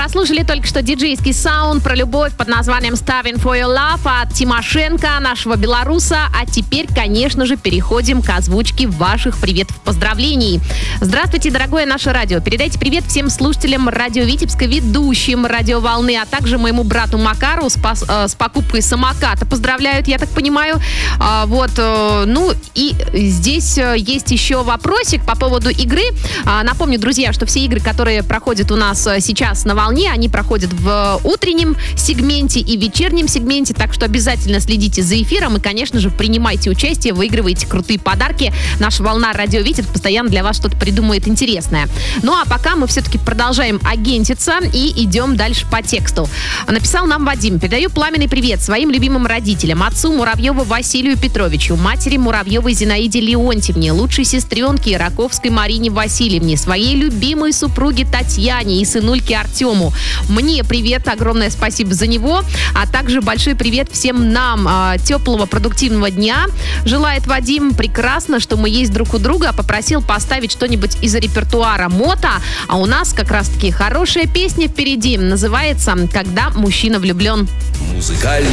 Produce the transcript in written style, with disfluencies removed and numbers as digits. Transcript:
Прослушали только что диджейский саунд про любовь под названием Starving for Your Love от Тимошенко, нашего белоруса. А теперь, конечно же, переходим к озвучке ваших приветов, поздравлений. Здравствуйте, дорогое наше радио. Передайте привет всем слушателям радио Витебска, ведущим радиоволны, а также моему брату Макару с покупкой самоката. Поздравляют, я так понимаю. Ну и здесь есть еще вопросик по поводу игры. Напомню, друзья, что все игры, которые проходят у нас сейчас на волне, они проходят в утреннем сегменте и вечернем сегменте, так что обязательно следите за эфиром и, конечно же, принимайте участие, выигрывайте крутые подарки. Наша волна радио Витебск постоянно для вас что-то придумает интересное. Ну а пока мы все-таки продолжаем агентиться и идем дальше по тексту. Написал нам Вадим: передаю пламенный привет своим любимым родителям, отцу Муравьеву Василию Петровичу, матери Муравьевой Зинаиде Леонтьевне, лучшей сестренке Раковской Марине Васильевне, своей любимой супруге Татьяне и сынульке Артему. Мне привет, огромное спасибо за него, а также большой привет всем нам. Теплого, продуктивного дня желает Вадим. Прекрасно, что мы есть друг у друга. Попросил поставить что-нибудь из репертуара Мота, а у нас как раз-таки хорошая песня впереди. Называется «Когда мужчина влюблен». Музыкальный